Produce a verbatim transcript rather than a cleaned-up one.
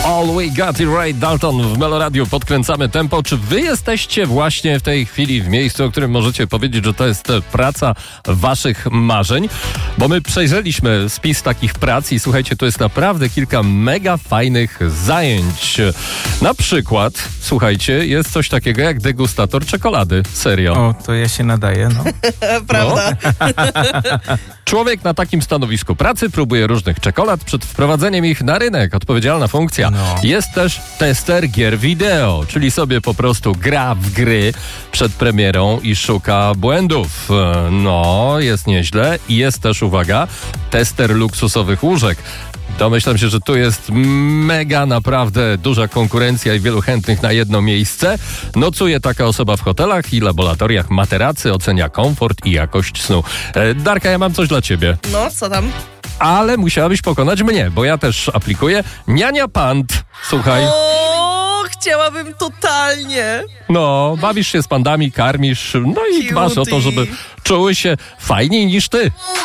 All We Got It Right, Dalton w Meloradiu. Podkręcamy tempo. Czy wy jesteście właśnie w tej chwili w miejscu, o którym możecie powiedzieć, że to jest praca waszych marzeń? Bo my przejrzeliśmy spis takich prac i słuchajcie, to jest naprawdę kilka mega fajnych zajęć. Na przykład, słuchajcie, jest coś takiego jak degustator czekolady. Serio. O, to ja się nadaję, no. Prawda? Człowiek na takim stanowisku pracy próbuje różnych czekolad przed wprowadzeniem ich na rynek. Odpowiedzialna funkcja. No. Jest też tester gier wideo, czyli sobie po prostu gra w gry przed premierą i szuka błędów. No, jest nieźle. I jest też, uwaga, tester luksusowych łóżek. Domyślam się, że tu jest mega naprawdę duża konkurencja i wielu chętnych na jedno miejsce. Nocuje taka osoba w hotelach i laboratoriach materacy, ocenia komfort i jakość snu. E, Darka, ja mam coś dla ciebie. No, co tam? Ale musiałabyś pokonać mnie, bo ja też aplikuję. Niania Pand. Słuchaj. O, chciałabym totalnie. No, bawisz się z pandami, karmisz, no i Cutie. dbasz o to, żeby czuły się fajniej niż ty.